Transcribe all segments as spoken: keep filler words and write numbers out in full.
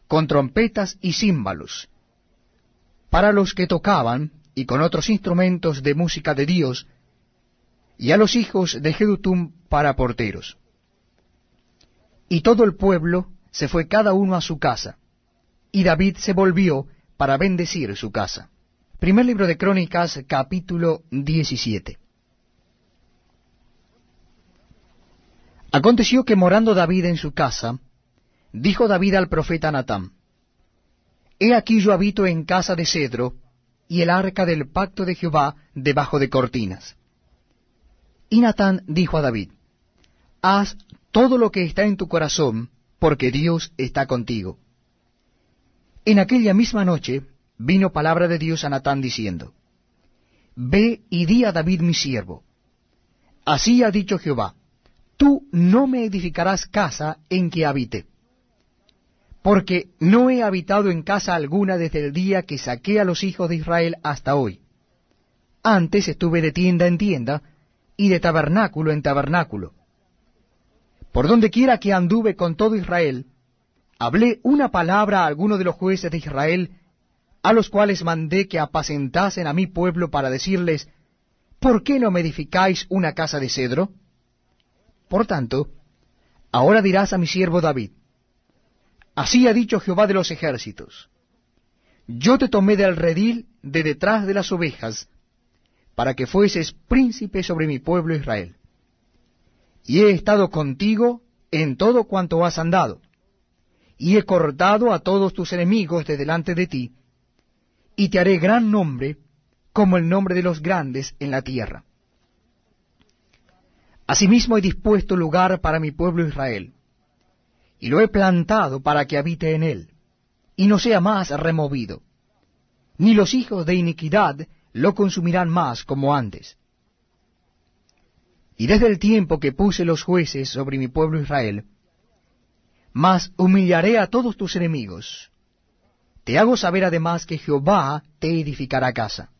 con trompetas y címbalos, para los que tocaban, y con otros instrumentos de música de Dios, y a los hijos de Jedutum para porteros. Y todo el pueblo se fue cada uno a su casa, y David se volvió para bendecir su casa. Primer libro de Crónicas, capítulo diecisiete. Aconteció que morando David en su casa, dijo David al profeta Natán: He aquí yo habito en casa de cedro, y el arca del pacto de Jehová debajo de cortinas. Y Natán dijo a David: Haz todo lo que está en tu corazón, porque Dios está contigo. En aquella misma noche vino palabra de Dios a Natán diciendo: Ve y di a David mi siervo: Así ha dicho Jehová, tú no me edificarás casa en que habite, porque no he habitado en casa alguna desde el día que saqué a los hijos de Israel hasta hoy. Antes estuve de tienda en tienda, y de tabernáculo en tabernáculo. Por donde quiera que anduve con todo Israel, hablé una palabra a alguno de los jueces de Israel, a los cuales mandé que apacentasen a mi pueblo para decirles: ¿por qué no me edificáis una casa de cedro? Por tanto, ahora dirás a mi siervo David: Así ha dicho Jehová de los ejércitos: Yo te tomé del redil de detrás de las ovejas, para que fueses príncipe sobre mi pueblo Israel. Y he estado contigo en todo cuanto has andado, y he cortado a todos tus enemigos de delante de ti, y te haré gran nombre, como el nombre de los grandes en la tierra. Asimismo he dispuesto lugar para mi pueblo Israel, y lo he plantado para que habite en él, y no sea más removido, ni los hijos de iniquidad lo consumirán más como antes. Y desde el tiempo que puse los jueces sobre mi pueblo Israel, mas humillaré a todos tus enemigos. Te hago saber además que Jehová te edificará casa.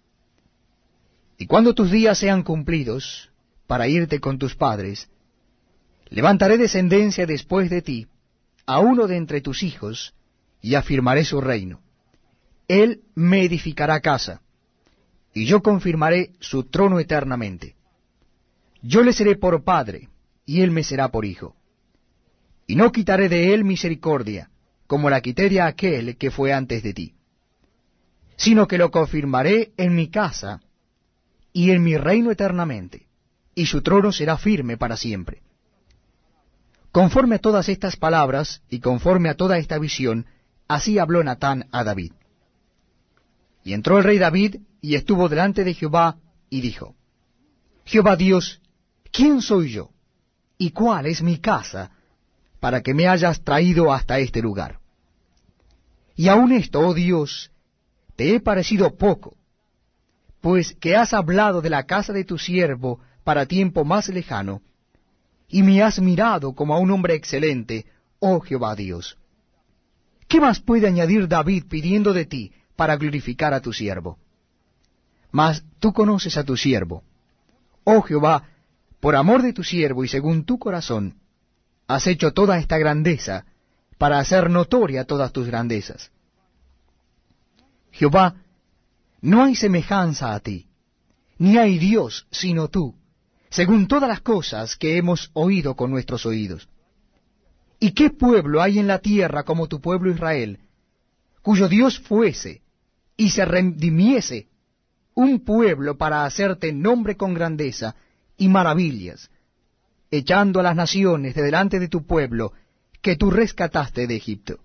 Y cuando tus días sean cumplidos, para irte con tus padres, levantaré descendencia después de ti, a uno de entre tus hijos, y afirmaré su reino. Él me edificará casa, y yo confirmaré su trono eternamente. Yo le seré por padre, y él me será por hijo. Y no quitaré de él misericordia, como la quité de aquel que fue antes de ti, sino que lo confirmaré en mi casa, y en mi reino eternamente, y su trono será firme para siempre. Conforme a todas estas palabras, y conforme a toda esta visión, así habló Natán a David. Y entró el rey David, y estuvo delante de Jehová, y dijo: Jehová Dios, ¿quién soy yo? ¿Y cuál es mi casa, para que me hayas traído hasta este lugar? Y aun esto, oh Dios, te he parecido poco, pues que has hablado de la casa de tu siervo para tiempo más lejano, y me has mirado como a un hombre excelente, oh Jehová Dios. ¿Qué más puede añadir David pidiendo de ti para glorificar a tu siervo? Mas tú conoces a tu siervo, oh Jehová, por amor de tu siervo y según tu corazón, has hecho toda esta grandeza, para hacer notoria todas tus grandezas. Jehová, no hay semejanza a ti, ni hay Dios sino tú, según todas las cosas que hemos oído con nuestros oídos. ¿Y qué pueblo hay en la tierra como tu pueblo Israel, cuyo Dios fuese y se redimiese, un pueblo para hacerte nombre con grandeza y maravillas, echando a las naciones de delante de tu pueblo, que tú rescataste de Egipto?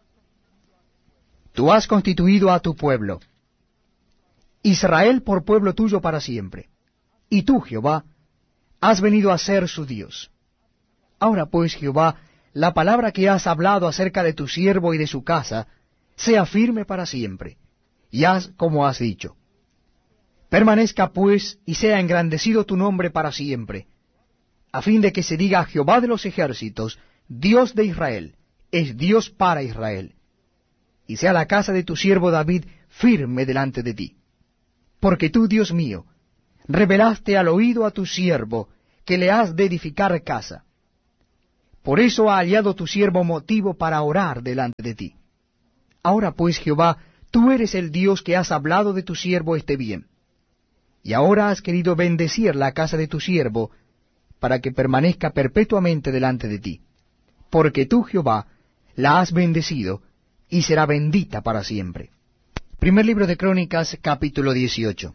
Tú has constituido a tu pueblo, Israel por pueblo tuyo para siempre, y tú, Jehová, has venido a ser su Dios. Ahora pues, Jehová, la palabra que has hablado acerca de tu siervo y de su casa, sea firme para siempre, y haz como has dicho. Permanezca pues y sea engrandecido tu nombre para siempre, a fin de que se diga: Jehová de los ejércitos, Dios de Israel, es Dios para Israel. Y sea la casa de tu siervo David firme delante de ti. Porque tú, Dios mío, revelaste al oído a tu siervo que le has de edificar casa. Por eso ha hallado tu siervo motivo para orar delante de ti. Ahora pues, Jehová, tú eres el Dios que has hablado de tu siervo este bien. Y ahora has querido bendecir la casa de tu siervo, para que permanezca perpetuamente delante de ti. Porque tú, Jehová, la has bendecido, y será bendita para siempre. Primer libro de Crónicas, capítulo dieciocho.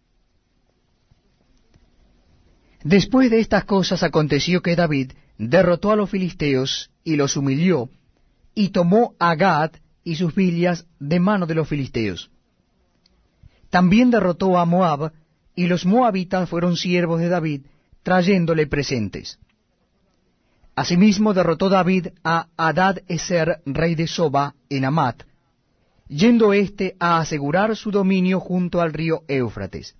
Después de estas cosas aconteció que David derrotó a los filisteos y los humilló, y tomó a Gad y sus villas de mano de los filisteos. También derrotó a Moab, y los moabitas fueron siervos de David, trayéndole presentes. Asimismo derrotó David a Hadad-ezer, rey de Soba, en Amat, yendo éste a asegurar su dominio junto al río Éufrates.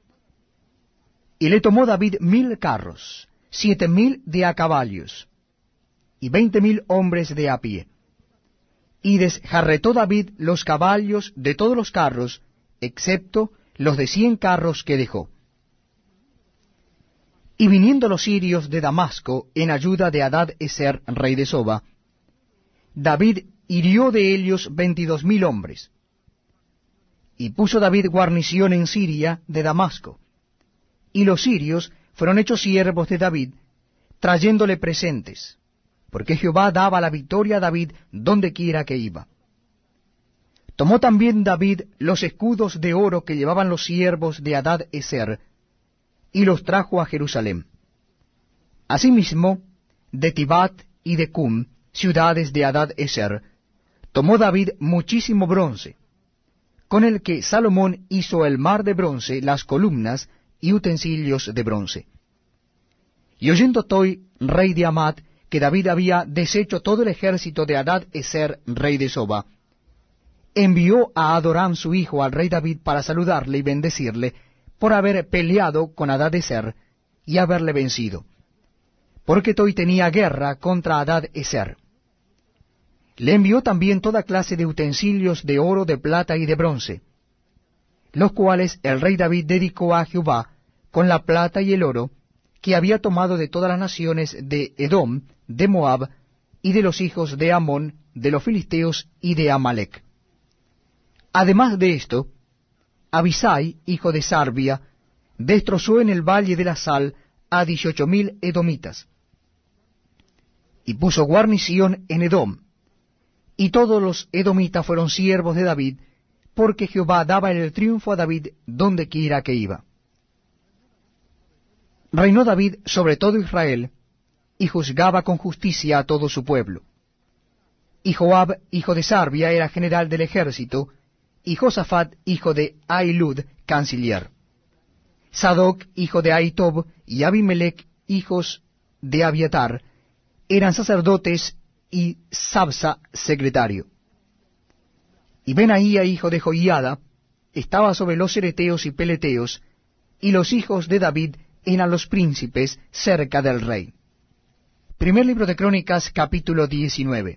Y le tomó David mil carros, siete mil de a caballos, y veinte mil hombres de a pie. Y desjarretó David los caballos de todos los carros, excepto los de cien carros que dejó. Y viniendo los sirios de Damasco en ayuda de Hadad-ezer, rey de Soba, David hirió de ellos veintidós mil hombres. Y puso David guarnición en Siria de Damasco, y los sirios fueron hechos siervos de David, trayéndole presentes, porque Jehová daba la victoria a David donde quiera que iba. Tomó también David los escudos de oro que llevaban los siervos de Hadad-ezer, y los trajo a Jerusalén. Asimismo, de Tibat y de Cum, ciudades de Hadad-ezer, tomó David muchísimo bronce, con el que Salomón hizo el mar de bronce, las columnas y utensilios de bronce. Y oyendo Toi, rey de Amat, que David había deshecho todo el ejército de Hadad-ezer, rey de Soba, envió a Adoram su hijo al rey David para saludarle y bendecirle, por haber peleado con Hadad-ezer y haberle vencido, porque Toi tenía guerra contra Hadad-ezer. Le envió también toda clase de utensilios de oro, de plata y de bronce, los cuales el rey David dedicó a Jehová con la plata y el oro que había tomado de todas las naciones de Edom, de Moab, y de los hijos de Amón, de los filisteos y de Amalec. Además de esto, Abisai, hijo de Sarbia, destrozó en el valle de la Sal a dieciocho mil edomitas, y puso guarnición en Edom, y todos los edomitas fueron siervos de David, porque Jehová daba el triunfo a David donde quiera que iba. Reinó David sobre todo Israel, y juzgaba con justicia a todo su pueblo. Y Joab, hijo de Sarbia, era general del ejército, y Josafat, hijo de Ahilud, canciller. Sadoc, hijo de Ahitob, y Abimelech, hijos de Abiatar, eran sacerdotes, y Sabsa, secretario. Y Benaía, hijo de Joiada, estaba sobre los cereteos y peleteos, y los hijos de David eran los príncipes cerca del rey. Primer libro de Crónicas, capítulo diecinueve.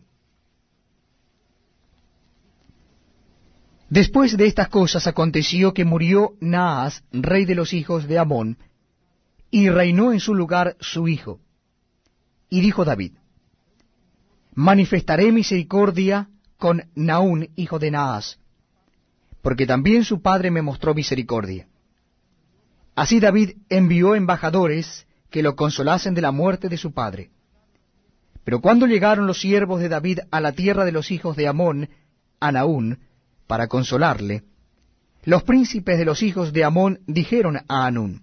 Después de estas cosas aconteció que murió Naas, rey de los hijos de Amón, y reinó en su lugar su hijo. Y dijo David: manifestaré misericordia con Naún, hijo de Naas, porque también su padre me mostró misericordia. Así David envió embajadores que lo consolasen de la muerte de su padre. Pero cuando llegaron los siervos de David a la tierra de los hijos de Amón, a Naún, para consolarle, los príncipes de los hijos de Amón dijeron a Anún: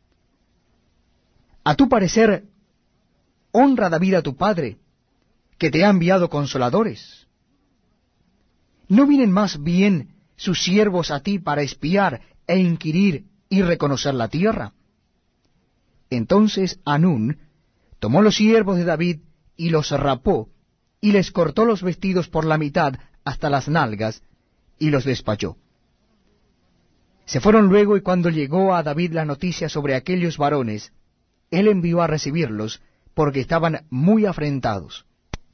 a tu parecer, honra David a tu padre, que te ha enviado consoladores. ¿No vienen más bien sus siervos a ti para espiar e inquirir y reconocer la tierra? Entonces Anún tomó los siervos de David y los rapó, y les cortó los vestidos por la mitad hasta las nalgas, y los despachó. Se fueron luego, y cuando llegó a David la noticia sobre aquellos varones, él envió a recibirlos, porque estaban muy afrentados.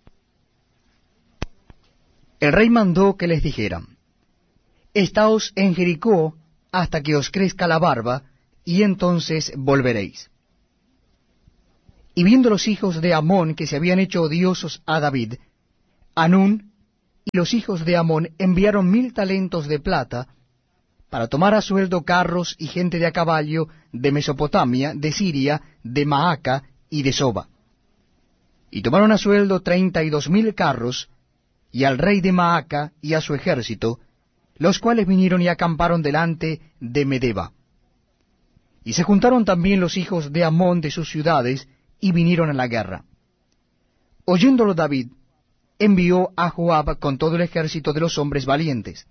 El rey mandó que les dijeran: estaos en Jericó hasta que os crezca la barba, y entonces volveréis. Y viendo los hijos de Amón que se habían hecho odiosos a David, Anún Y los hijos de Amón enviaron mil talentos de plata para tomar a sueldo carros y gente de a caballo de Mesopotamia, de Siria, de Maaca y de Soba. Y tomaron a sueldo treinta y dos mil carros, y al rey de Maaca y a su ejército, los cuales vinieron y acamparon delante de Medeba. Y se juntaron también los hijos de Amón de sus ciudades, y vinieron a la guerra. Oyéndolo David, envió a Joab con todo el ejército de los hombres valientes.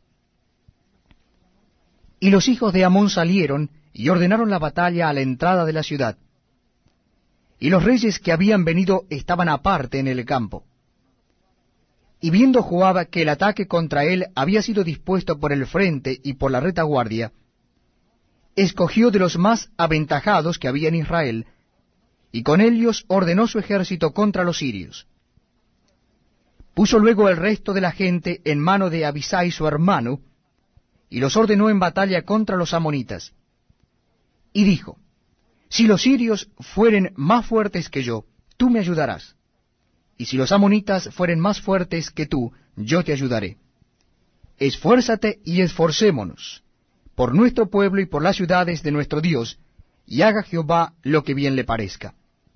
Y los hijos de Amón salieron y ordenaron la batalla a la entrada de la ciudad. Y los reyes que habían venido estaban aparte en el campo. Y viendo Joab que el ataque contra él había sido dispuesto por el frente y por la retaguardia, escogió de los más aventajados que había en Israel, y con ellos ordenó su ejército contra los sirios. Puso luego el resto de la gente en mano de Abisai su hermano, y los ordenó en batalla contra los amonitas. Y dijo, si los sirios fueren más fuertes que yo, tú me ayudarás. Y si los amonitas fueren más fuertes que tú, yo te ayudaré. Esfuérzate y esforcémonos, por nuestro pueblo y por las ciudades de nuestro Dios, y haga Jehová lo que bien le parezca.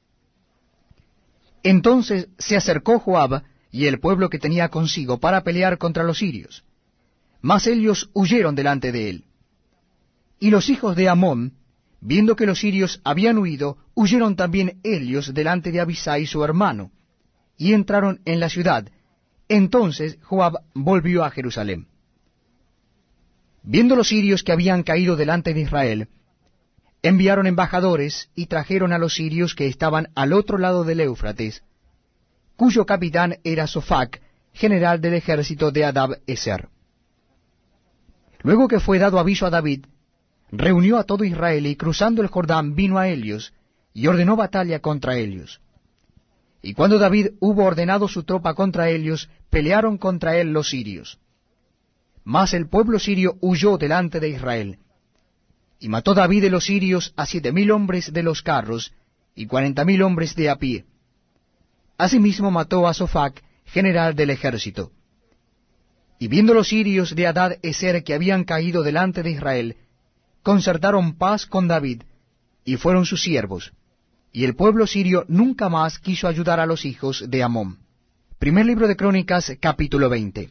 Entonces se acercó Joab y el pueblo que tenía consigo para pelear contra los sirios, mas ellos huyeron delante de él. Y los hijos de Amón, viendo que los sirios habían huido, huyeron también ellos delante de Abisai su hermano, y entraron en la ciudad. Entonces Joab volvió a Jerusalén. Viendo los sirios que habían caído delante de Israel, enviaron embajadores y trajeron a los sirios que estaban al otro lado del Éufrates, cuyo capitán era Sofac, general del ejército de Adab-eser. Luego que fue dado aviso a David, reunió a todo Israel y cruzando el Jordán vino a ellos y ordenó batalla contra ellos. Y cuando David hubo ordenado su tropa contra ellos, pelearon contra él los sirios. Mas el pueblo sirio huyó delante de Israel. Y mató David de los sirios a siete mil hombres de los carros, y cuarenta mil hombres de a pie. Asimismo mató a Sofac, general del ejército. Y viendo los sirios de Hadad-eser que habían caído delante de Israel, concertaron paz con David, y fueron sus siervos. Y el pueblo sirio nunca más quiso ayudar a los hijos de Amón. Primer libro de Crónicas, capítulo veinte.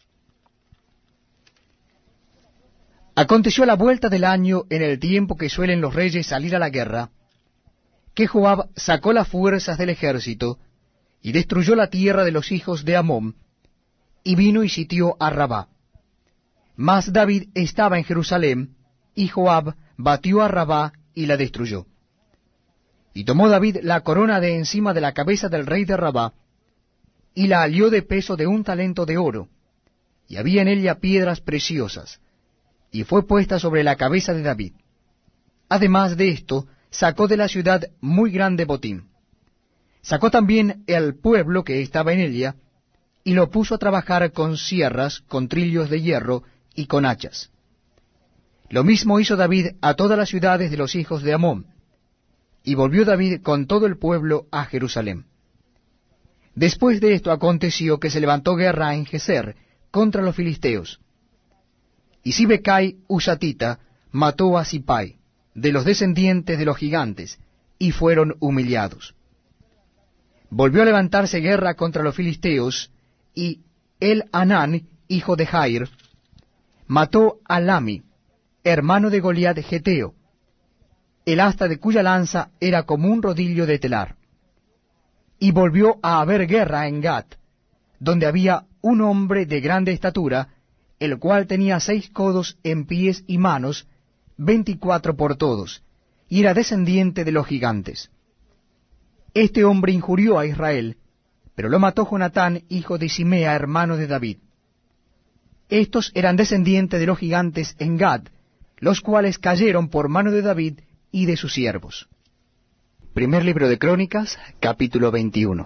Aconteció a la vuelta del año, en el tiempo que suelen los reyes salir a la guerra, que Joab sacó las fuerzas del ejército, y destruyó la tierra de los hijos de Amón, y vino y sitió a Rabá. Mas David estaba en Jerusalén, y Joab batió a Rabá y la destruyó. Y tomó David la corona de encima de la cabeza del rey de Rabá, y la alió de peso de un talento de oro, y había en ella piedras preciosas, y fue puesta sobre la cabeza de David. Además de esto, sacó de la ciudad muy grande botín. Sacó también el pueblo que estaba en ella, y lo puso a trabajar con sierras, con trillos de hierro y con hachas. Lo mismo hizo David a todas las ciudades de los hijos de Amón, y volvió David con todo el pueblo a Jerusalén. Después de esto aconteció que se levantó guerra en Geser contra los filisteos. Y Sibecai Husatita mató a Sipai, de los descendientes de los gigantes, y fueron humillados. Volvió a levantarse guerra contra los filisteos, y el Anán, hijo de Jair, mató a Lami, hermano de Goliat Geteo, el asta de cuya lanza era como un rodillo de telar. Y volvió a haber guerra en Gat, donde había un hombre de grande estatura, el cual tenía seis codos en pies y manos, veinticuatro por todos, y era descendiente de los gigantes. Este hombre injurió a Israel, pero lo mató Jonatán, hijo de Simea, hermano de David. Estos eran descendientes de los gigantes en Gad, los cuales cayeron por mano de David y de sus siervos. Primer libro de Crónicas, capítulo veintiuno.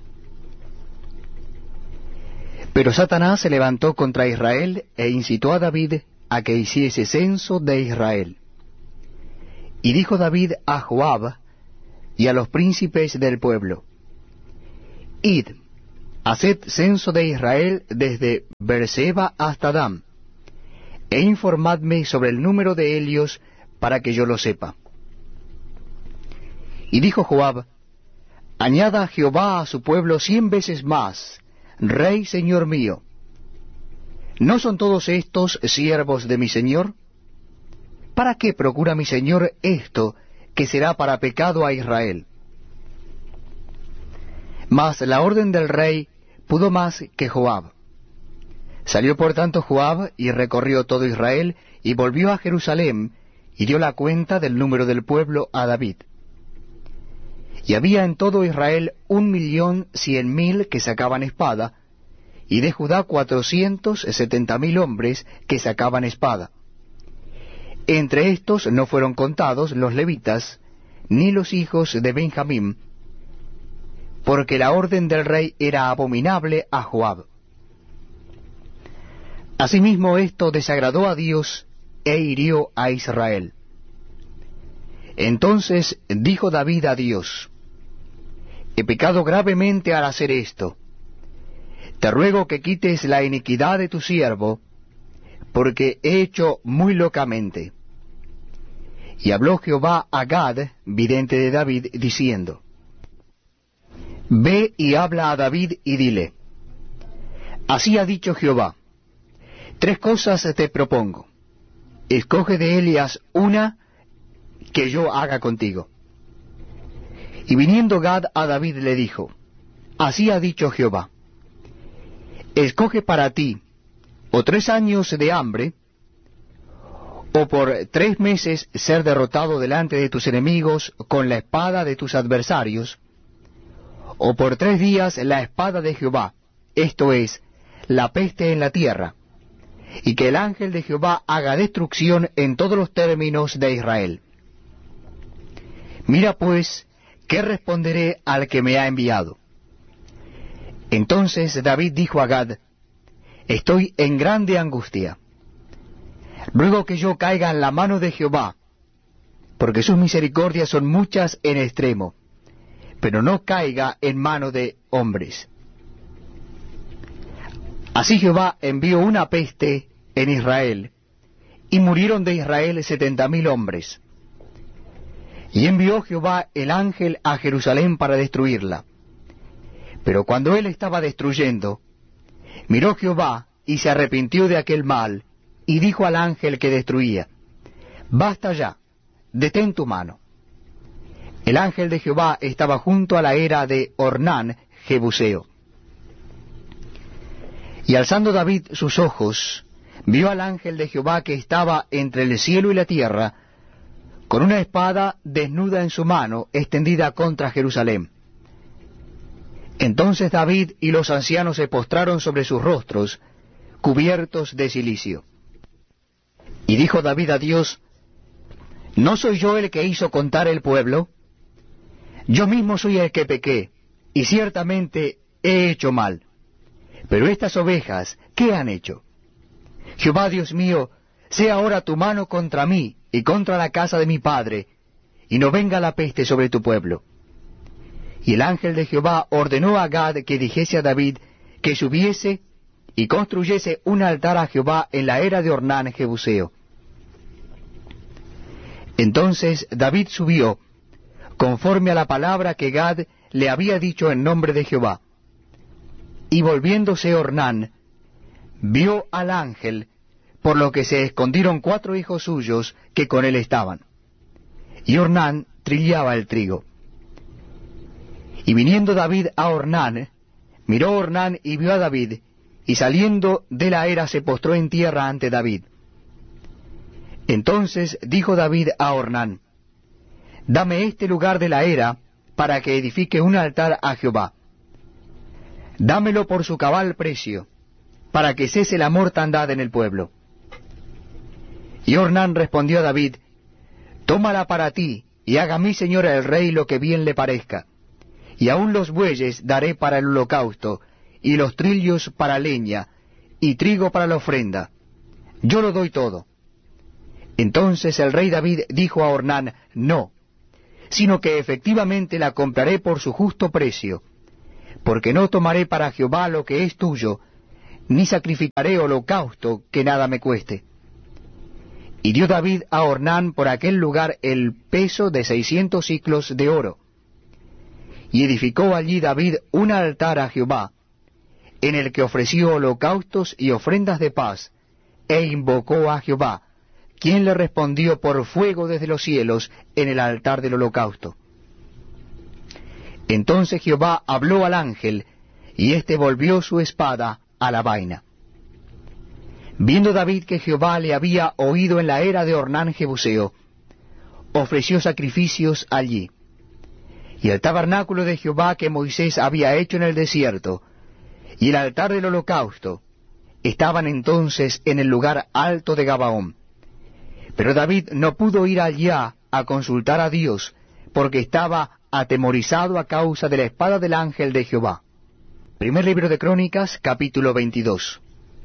Pero Satanás se levantó contra Israel e incitó a David a que hiciese censo de Israel. Y dijo David a Joab y a los príncipes del pueblo: Id, haced censo de Israel desde Beerseba hasta Dan, e informadme sobre el número de ellos para que yo lo sepa. Y dijo Joab, añada Jehová a su pueblo cien veces más, Rey Señor mío. ¿No son todos estos siervos de mi Señor? ¿Para qué procura mi Señor esto, que será para pecado a Israel? Mas la orden del rey pudo más que Joab. Salió por tanto Joab y recorrió todo Israel, y volvió a Jerusalén, y dio la cuenta del número del pueblo a David. Y había en todo Israel un millón cien mil que sacaban espada, y de Judá cuatrocientos setenta mil hombres que sacaban espada. Entre estos no fueron contados los levitas, ni los hijos de Benjamín, porque la orden del rey era abominable a Joab. Asimismo esto desagradó a Dios e hirió a Israel. Entonces dijo David a Dios, he pecado gravemente al hacer esto. Te ruego que quites la iniquidad de tu siervo, porque he hecho muy locamente. Y habló Jehová a Gad, vidente de David, diciendo, ve y habla a David y dile, así ha dicho Jehová, tres cosas te propongo, escoge de ellas una que yo haga contigo. Y viniendo Gad a David le dijo, así ha dicho Jehová, escoge para ti o tres años de hambre, o por tres meses ser derrotado delante de tus enemigos con la espada de tus adversarios, o por tres días la espada de Jehová, esto es, la peste en la tierra, y que el ángel de Jehová haga destrucción en todos los términos de Israel. Mira pues, ¿qué responderé al que me ha enviado? Entonces David dijo a Gad, estoy en grande angustia. Ruego que yo caiga en la mano de Jehová, porque sus misericordias son muchas en extremo, pero no caiga en mano de hombres. Así Jehová envió una peste en Israel, y murieron de Israel setenta mil hombres. Y envió Jehová el ángel a Jerusalén para destruirla. Pero cuando él estaba destruyendo, miró Jehová y se arrepintió de aquel mal, y dijo al ángel que destruía, basta ya, detén tu mano. El ángel de Jehová estaba junto a la era de Ornán, Jebuseo. Y alzando David sus ojos, vio al ángel de Jehová que estaba entre el cielo y la tierra, con una espada desnuda en su mano, extendida contra Jerusalén. Entonces David y los ancianos se postraron sobre sus rostros, cubiertos de cilicio. Y dijo David a Dios, ¿no soy yo el que hizo contar el pueblo? Yo mismo soy el que pequé, y ciertamente he hecho mal. Pero estas ovejas, ¿qué han hecho? Jehová Dios mío, sea ahora tu mano contra mí y contra la casa de mi padre, y no venga la peste sobre tu pueblo. Y el ángel de Jehová ordenó a Gad que dijese a David que subiese y construyese un altar a Jehová en la era de Ornán Jebuseo. Entonces David subió, conforme a la palabra que Gad le había dicho en nombre de Jehová. Y volviéndose Ornán, vio al ángel, por lo que se escondieron cuatro hijos suyos que con él estaban. Y Ornán trillaba el trigo. Y viniendo David a Ornán, miró Ornán y vio a David, y saliendo de la era se postró en tierra ante David. Entonces dijo David a Ornán, dame este lugar de la era, para que edifique un altar a Jehová. Dámelo por su cabal precio, para que cese la mortandad en el pueblo. Y Ornán respondió a David, tómala para ti, y haga mi señor el rey lo que bien le parezca. Y aun los bueyes daré para el holocausto, y los trillos para leña, y trigo para la ofrenda. Yo lo doy todo. Entonces el rey David dijo a Ornán, no, sino que efectivamente la compraré por su justo precio, porque no tomaré para Jehová lo que es tuyo, ni sacrificaré holocausto que nada me cueste. Y dio David a Ornán por aquel lugar el peso de seiscientos siclos de oro. Y edificó allí David un altar a Jehová, en el que ofreció holocaustos y ofrendas de paz, e invocó a Jehová, quien le respondió por fuego desde los cielos en el altar del holocausto. Entonces Jehová habló al ángel, y éste volvió su espada a la vaina. Viendo David que Jehová le había oído en la era de Ornán Jebuseo, ofreció sacrificios allí. Y el tabernáculo de Jehová que Moisés había hecho en el desierto, y el altar del holocausto, estaban entonces en el lugar alto de Gabaón. Pero David no pudo ir allá a consultar a Dios, porque estaba atemorizado a causa de la espada del ángel de Jehová. Primer libro de Crónicas, capítulo veintidós.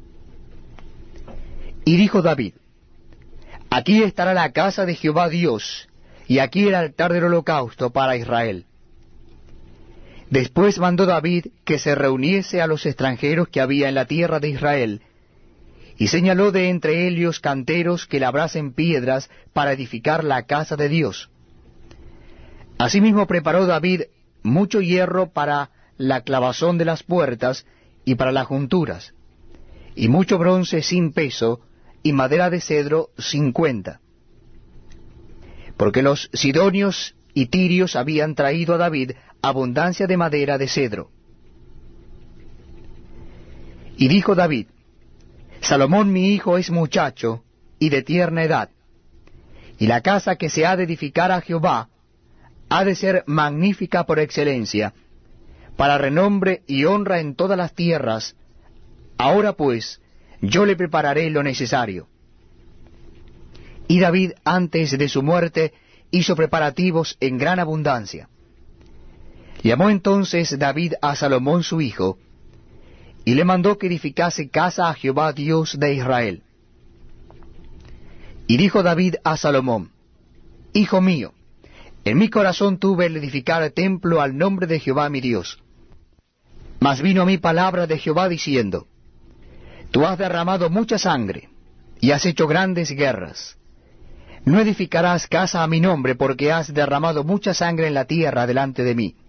Y dijo David: Aquí estará la casa de Jehová Dios, y aquí el altar del holocausto para Israel. Después mandó David que se reuniese a los extranjeros que había en la tierra de Israel, y señaló de entre ellos canteros que labrasen piedras para edificar la casa de Dios. Asimismo preparó David mucho hierro para la clavazón de las puertas y para las junturas, y mucho bronce sin peso, y madera de cedro sin cuenta. Porque los sidonios y tirios habían traído a David abundancia de madera de cedro. Y dijo David: Salomón mi hijo es muchacho y de tierna edad, y la casa que se ha de edificar a Jehová ha de ser magnífica por excelencia, para renombre y honra en todas las tierras. Ahora pues, yo le prepararé lo necesario. Y David, antes de su muerte, hizo preparativos en gran abundancia. Llamó entonces David a Salomón su hijo, y le mandó que edificase casa a Jehová Dios de Israel. Y dijo David a Salomón: Hijo mío, en mi corazón tuve el edificar templo al nombre de Jehová mi Dios. Mas vino a mí palabra de Jehová diciendo: Tú has derramado mucha sangre, y has hecho grandes guerras. No edificarás casa a mi nombre, porque has derramado mucha sangre en la tierra delante de mí.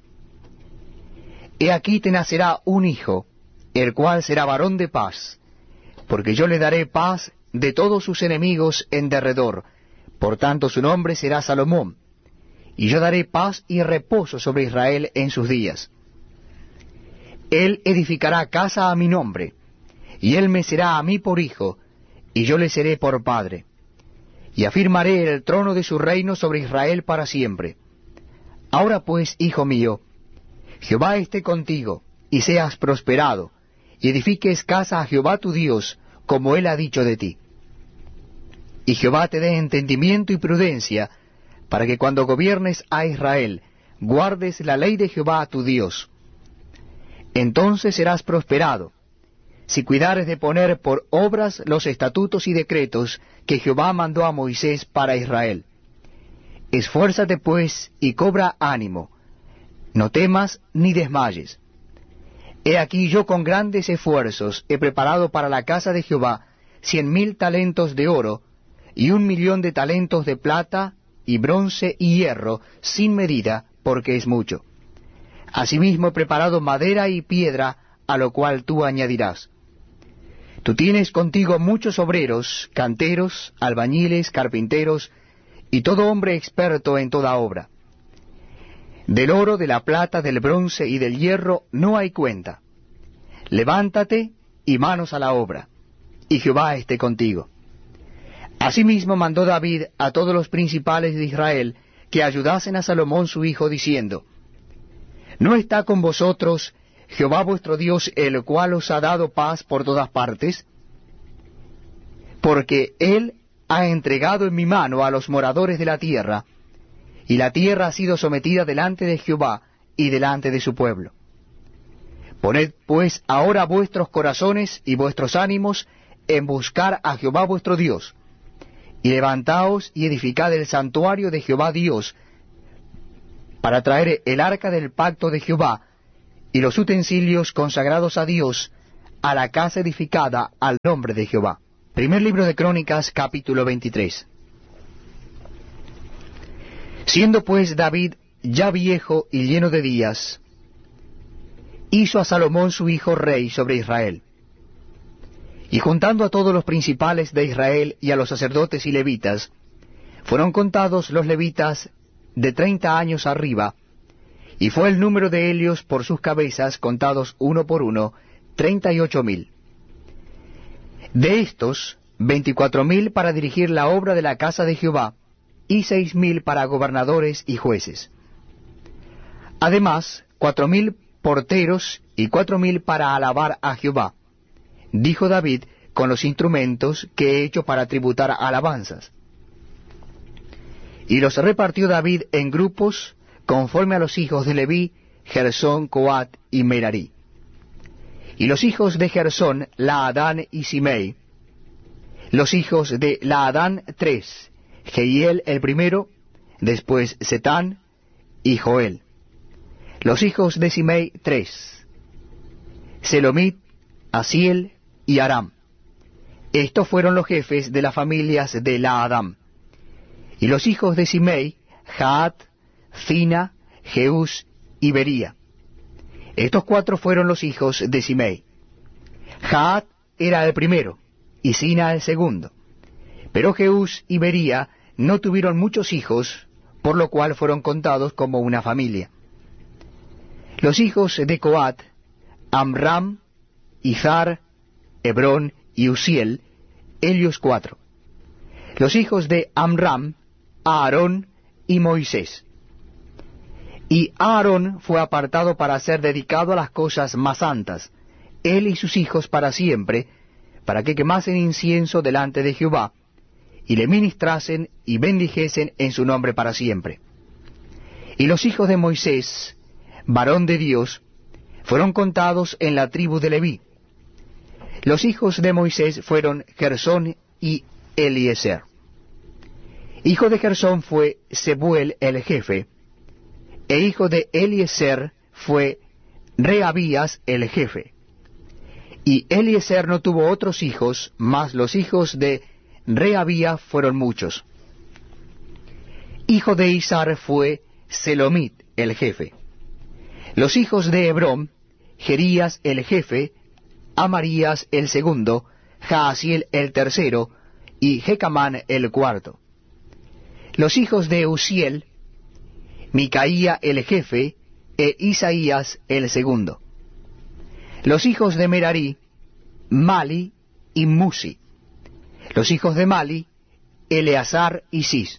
He aquí te nacerá un hijo, el cual será varón de paz, porque yo le daré paz de todos sus enemigos en derredor, por tanto su nombre será Salomón, y yo daré paz y reposo sobre Israel en sus días. Él edificará casa a mi nombre, y él me será a mí por hijo, y yo le seré por padre. Y afirmaré el trono de su reino sobre Israel para siempre. Ahora pues, hijo mío, Jehová esté contigo, y seas prosperado, y edifiques casa a Jehová tu Dios, como él ha dicho de ti. Y Jehová te dé entendimiento y prudencia, para que cuando gobiernes a Israel, guardes la ley de Jehová tu Dios. Entonces serás prosperado, si cuidares de poner por obras los estatutos y decretos que Jehová mandó a Moisés para Israel. Esfuérzate pues y cobra ánimo, no temas ni desmayes. He aquí yo con grandes esfuerzos he preparado para la casa de Jehová cien mil talentos de oro, y un millón de talentos de plata, y bronce y hierro, sin medida, porque es mucho. Asimismo he preparado madera y piedra, a lo cual tú añadirás. Tú tienes contigo muchos obreros, canteros, albañiles, carpinteros, y todo hombre experto en toda obra. Del oro, de la plata, del bronce y del hierro no hay cuenta. Levántate y manos a la obra, y Jehová esté contigo. Asimismo mandó David a todos los principales de Israel que ayudasen a Salomón su hijo, diciendo: ¿No está con vosotros Jehová vuestro Dios, el cual os ha dado paz por todas partes? Porque él ha entregado en mi mano a los moradores de la tierra, y la tierra ha sido sometida delante de Jehová y delante de su pueblo. Poned pues ahora vuestros corazones y vuestros ánimos en buscar a Jehová vuestro Dios, y levantaos y edificad el santuario de Jehová Dios, para traer el arca del pacto de Jehová, y los utensilios consagrados a Dios, a la casa edificada al nombre de Jehová. Primer libro de Crónicas, capítulo veintitrés. Siendo pues David ya viejo y lleno de días, hizo a Salomón su hijo rey sobre Israel. Y juntando a todos los principales de Israel y a los sacerdotes y levitas, fueron contados los levitas de treinta años arriba, y fue el número de ellos por sus cabezas, contados uno por uno, treinta y ocho mil. De estos, veinticuatro mil para dirigir la obra de la casa de Jehová, y seis mil para gobernadores y jueces. Además, cuatro mil porteros y cuatro mil para alabar a Jehová, dijo David, con los instrumentos que he hecho para tributar alabanzas. Y los repartió David en grupos, conforme a los hijos de Leví, Gersón, Coat y Merari. Y los hijos de Gersón, Laadán y Simei. Los hijos de Laadán, tres, Jehiel el primero, después Setán y Joel. Los hijos de Simei, tres, Selomit, Asiel y Aram. Estos fueron los jefes de las familias de Laadam. Y los hijos de Simei, Jaat, Zina, Jeús y Bería. Estos cuatro fueron los hijos de Simei. Jaat era el primero, y Zina el segundo. Pero Jeús y Bería no tuvieron muchos hijos, por lo cual fueron contados como una familia. Los hijos de Coat, Amram, Izar, Hebrón y Uziel, ellos cuatro. Los hijos de Amram, Aarón y Moisés. Y Aarón fue apartado para ser dedicado a las cosas más santas, él y sus hijos para siempre, para que quemasen incienso delante de Jehová, y le ministrasen y bendijesen en su nombre para siempre. Y los hijos de Moisés, varón de Dios, fueron contados en la tribu de Leví. Los hijos de Moisés fueron Gersón y Eliezer. Hijo de Gersón fue Sebuel el jefe, e hijo de Eliezer fue Rehabías el jefe. Y Eliezer no tuvo otros hijos, mas los hijos de Rehabías fueron muchos. Hijo de Izar fue Selomit el jefe. Los hijos de Hebrón, Jerías el jefe, Amarías el segundo, Jaasiel el tercero, y Jecamán el cuarto. Los hijos de Uziel, Micaía el jefe, e Isaías el segundo. Los hijos de Merari, Mali y Musi. Los hijos de Mali, Eleazar y Cis.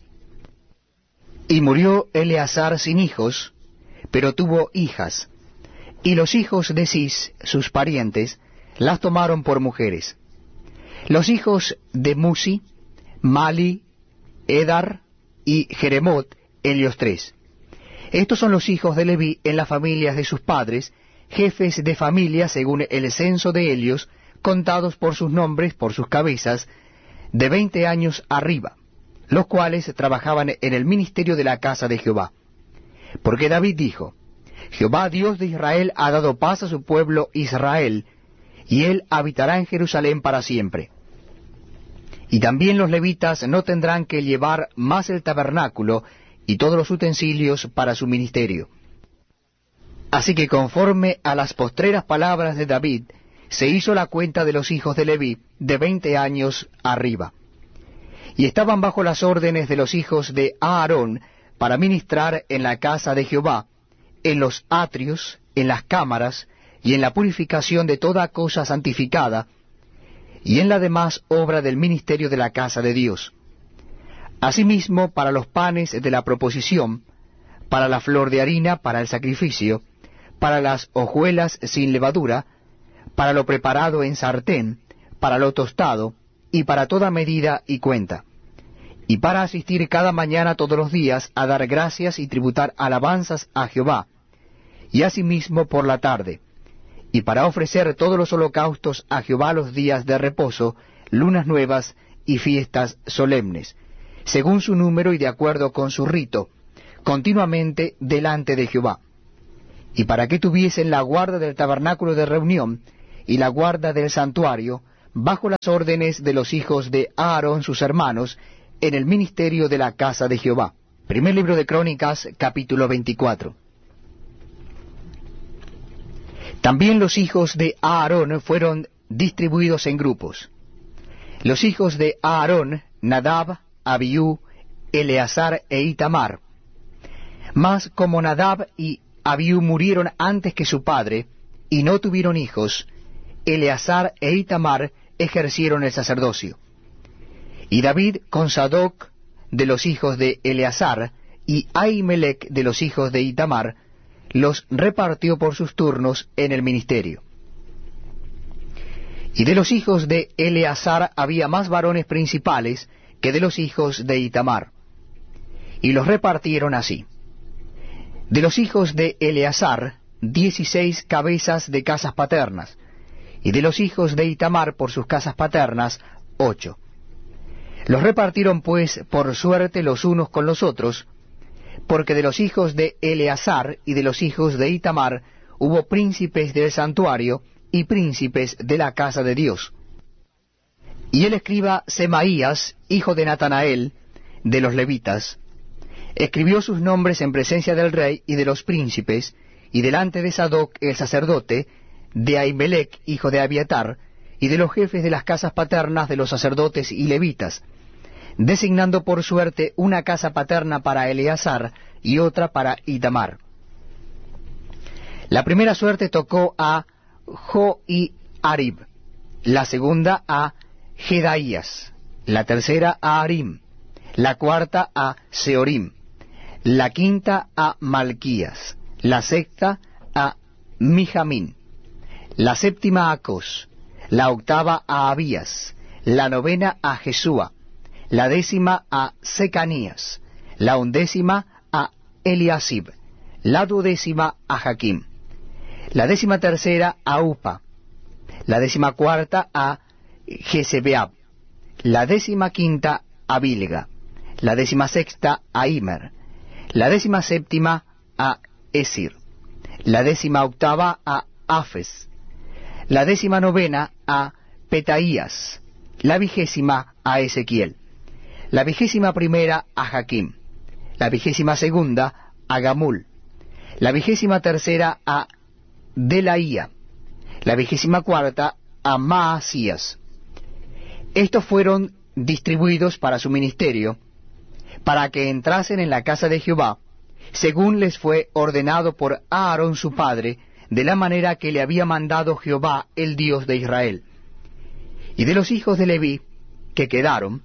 Y murió Eleazar sin hijos, pero tuvo hijas, y los hijos de Cis, sus parientes, las tomaron por mujeres. Los hijos de Musi, Mali, Edar y Jeremot, ellos tres. Estos son los hijos de Leví en las familias de sus padres, jefes de familia según el censo de ellos, contados por sus nombres, por sus cabezas, de veinte años arriba, los cuales trabajaban en el ministerio de la casa de Jehová. Porque David dijo, Jehová Dios de Israel ha dado paz a su pueblo Israel, y él habitará en Jerusalén para siempre. Y también los levitas no tendrán que llevar más el tabernáculo y todos los utensilios para su ministerio. Así que conforme a las postreras palabras de David, se hizo la cuenta de los hijos de Leví de veinte años arriba. Y estaban bajo las órdenes de los hijos de Aarón para ministrar en la casa de Jehová, en los atrios, en las cámaras, y en la purificación de toda cosa santificada, y en la demás obra del ministerio de la casa de Dios. Asimismo, para los panes de la proposición, para la flor de harina, para el sacrificio, para las hojuelas sin levadura, para lo preparado en sartén, para lo tostado, y para toda medida y cuenta, y para asistir cada mañana todos los días a dar gracias y tributar alabanzas a Jehová, y asimismo por la tarde, y para ofrecer todos los holocaustos a Jehová los días de reposo, lunas nuevas y fiestas solemnes, según su número y de acuerdo con su rito, continuamente delante de Jehová. y para que tuviesen la guarda del tabernáculo de reunión y la guarda del santuario, bajo las órdenes de los hijos de Aarón sus hermanos, en el ministerio de la casa de Jehová. Primer libro de Crónicas, capítulo veinticuatro. También los hijos de Aarón fueron distribuidos en grupos. Los hijos de Aarón, Nadab, Abiú, Eleazar e Itamar. Mas como Nadab y Abiú murieron antes que su padre, y no tuvieron hijos, Eleazar e Itamar ejercieron el sacerdocio. Y David con Sadoc de los hijos de Eleazar y Ahimelech de los hijos de Itamar, los repartió por sus turnos en el ministerio. Y de los hijos de Eleazar había más varones principales que de los hijos de Itamar, y los repartieron así. De los hijos de Eleazar, dieciséis cabezas de casas paternas, y de los hijos de Itamar por sus casas paternas, ocho. Los repartieron pues por suerte los unos con los otros, porque de los hijos de Eleazar y de los hijos de Itamar hubo príncipes del santuario y príncipes de la casa de Dios. Y el escriba Semaías, hijo de Natanael, de los levitas, escribió sus nombres en presencia del rey y de los príncipes, y delante de Sadoc el sacerdote, de Ahimelech, hijo de Abiatar, y de los jefes de las casas paternas de los sacerdotes y levitas, designando por suerte una casa paterna para Eleazar y otra para Itamar. La primera suerte tocó a Joiarib, la segunda a Jedaías, la tercera a Arim, la cuarta a Seorim, la quinta a Malquías, la sexta a Mijamín, la séptima a Cos, la octava a Abías, la novena a Jesúa, la décima a Secanías, la undécima a Eliasib, la duodécima a Jaquim, la décima tercera a Upa, la décima cuarta a Jezebeab, la décima quinta a Bilga, la décima sexta a Imer, la décima séptima a Esir, la décima octava a Afes, la décima novena a Petaías, la vigésima a Ezequiel, la vigésima primera a Jaquim, la vigésima segunda a Gamul, la vigésima tercera a Delaía, la vigésima cuarta a Maasías. Estos fueron distribuidos para su ministerio, para que entrasen en la casa de Jehová, según les fue ordenado por Aarón su padre, de la manera que le había mandado Jehová, el Dios de Israel. Y de los hijos de Leví, que quedaron,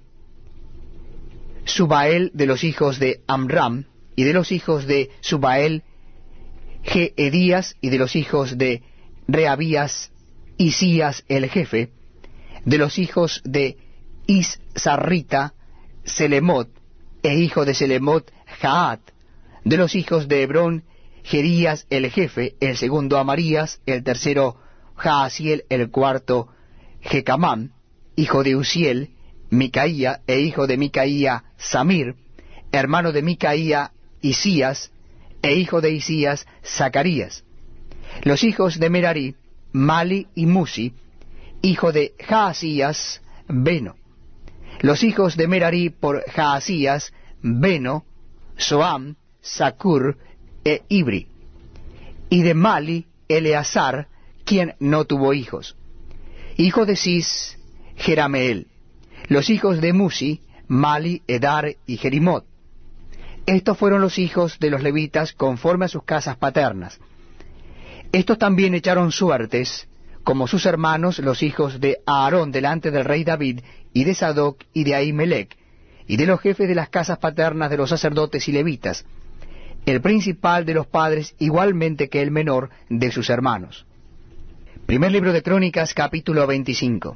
Subael de los hijos de Amram, y de los hijos de Subael, Jeedías, y de los hijos de Reabías, Isías el jefe, de los hijos de Issarrita, Selemot, e hijo de Selemot, Jaat, de los hijos de Hebrón, Jerías el jefe, el segundo Amarías, el tercero Jaasiel, el cuarto Jecamán, hijo de Uziel, Micaía, e hijo de Micaía, Samir, hermano de Micaía, Isías, e hijo de Isías, Zacarías. Los hijos de Merari, Mali y Musi, hijo de Jaasías, Beno. Los hijos de Merari por Jaasías, Beno, Soam, Sakur e Ibri. Y de Mali, Eleazar, quien no tuvo hijos. Hijo de Cis, Jerameel. Los hijos de Musi, Mali, Edar y Jerimot. Estos fueron los hijos de los levitas conforme a sus casas paternas. Estos también echaron suertes, como sus hermanos, los hijos de Aarón, delante del rey David, y de Sadoc, y de Ahimelech, y de los jefes de las casas paternas de los sacerdotes y levitas, el principal de los padres igualmente que el menor de sus hermanos. Primer libro de Crónicas, capítulo veinticinco.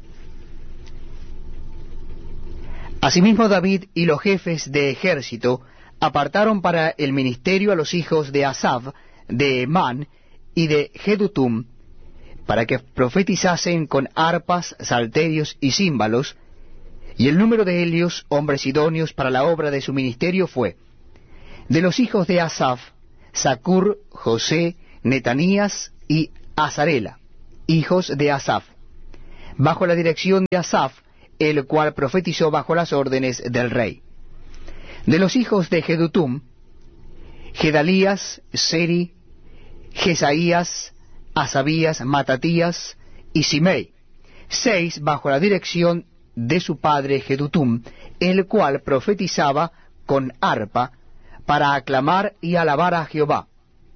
Asimismo David y los jefes de ejército apartaron para el ministerio a los hijos de Asaf, de Emán y de Jedutum, para que profetizasen con arpas, salterios y címbalos, y el número de ellos, hombres idóneos para la obra de su ministerio, fue: de los hijos de Asaf, Zacur, José, Netanías y Azarela, hijos de Asaf, bajo la dirección de Asaf, el cual profetizó bajo las órdenes del rey. De los hijos de Jedutum, Gedalías, Seri, Jesaías, Asabías, Matatías y Simei, seis bajo la dirección de su padre Jedutum, el cual profetizaba con arpa para aclamar y alabar a Jehová.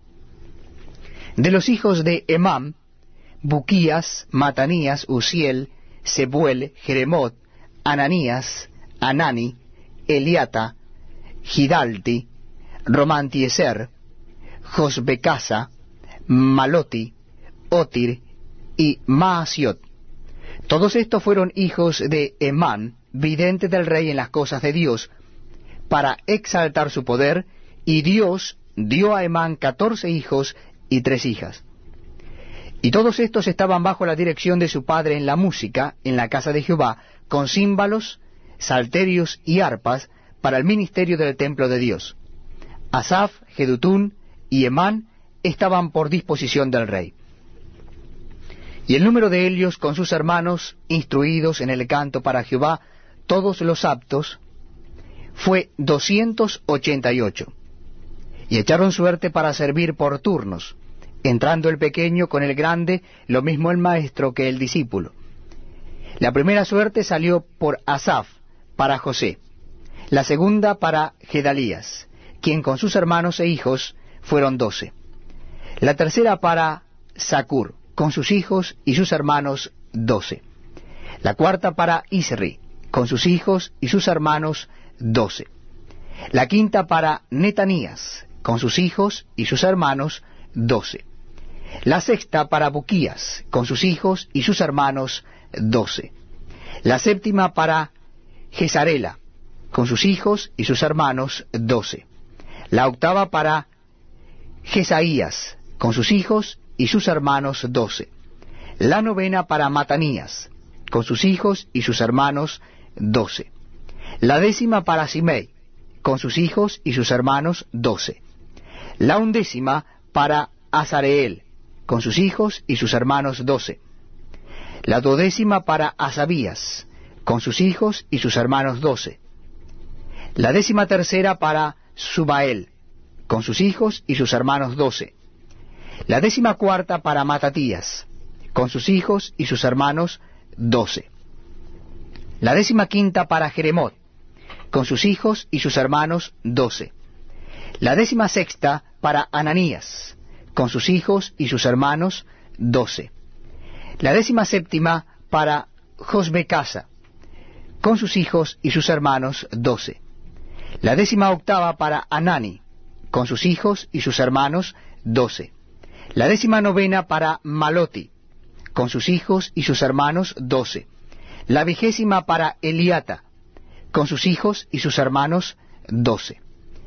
De los hijos de Emam, Buquías, Matanías, Uziel, Sebuel, Jeremot, Ananías, Anani, Eliata, Gidalti, Romantieser, Josbecasa, Maloti, Otir y Maasiot. Todos estos fueron hijos de Emán, vidente del rey en las cosas de Dios, para exaltar su poder, y Dios dio a Emán catorce hijos y tres hijas. Y todos estos estaban bajo la dirección de su padre en la música, en la casa de Jehová, con címbalos, salterios y arpas, para el ministerio del templo de Dios. Asaf, Jedutún y Emán estaban por disposición del rey. Y el número de ellos con sus hermanos, instruidos en el canto para Jehová, todos los aptos, fue doscientos ochenta y ocho. Y echaron suerte para servir por turnos, entrando el pequeño con el grande, lo mismo el maestro que el discípulo. La primera suerte salió por Asaf, para José; la segunda para Gedalías, quien con sus hermanos e hijos fueron doce; la tercera para Zacur, con sus hijos y sus hermanos doce; la cuarta para Isri, con sus hijos y sus hermanos doce; la quinta para Netanías, con sus hijos y sus hermanos doce; la sexta para Buquías, con sus hijos y sus hermanos doce; la séptima para Gesarela, con sus hijos y sus hermanos doce; la octava para Jesaías, con sus hijos y sus hermanos doce; la novena para Matanías, con sus hijos y sus hermanos doce; la décima para Simei, con sus hijos y sus hermanos doce; la undécima para Azareel, con sus hijos y sus hermanos doce; la duodécima para Asabías, con sus hijos y sus hermanos doce; la décima tercera para Subael, con sus hijos y sus hermanos doce; la décima cuarta para Matatías, con sus hijos y sus hermanos doce; la décima quinta para Jeremot, con sus hijos y sus hermanos doce; la décima sexta para Ananías, con sus hijos y sus hermanos doce; la décima séptima para Josbecasa, con sus hijos y sus hermanos doce; la décima octava para Anani, con sus hijos y sus hermanos doce; la décima novena para Maloti, con sus hijos y sus hermanos doce; la vigésima para Eliata, con sus hijos y sus hermanos doce;